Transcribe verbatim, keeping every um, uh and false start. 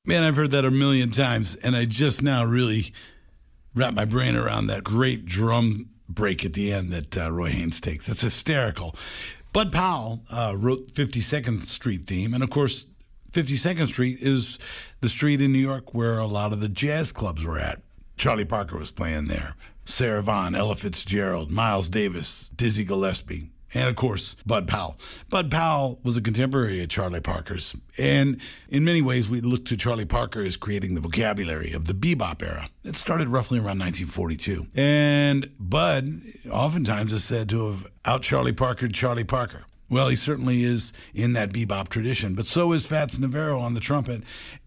Man, I've heard that a million times, and I just now really wrapped my brain around that great drum break at the end that uh, Roy Haynes takes. It's hysterical. Bud Powell uh, wrote fifty-second Street theme, and of course, fifty-second Street is the street in New York where a lot of the jazz clubs were at. Charlie Parker was playing there. Sarah Vaughan, Ella Fitzgerald, Miles Davis, Dizzy Gillespie, and of course, Bud Powell. Bud Powell was a contemporary of Charlie Parker's, and in many ways, we look to Charlie Parker as creating the vocabulary of the bebop era. It started roughly around nineteen forty-two, and Bud oftentimes is said to have out Charlie Parker Charlie Parker. Well, he certainly is in that bebop tradition, but so is Fats Navarro on the trumpet.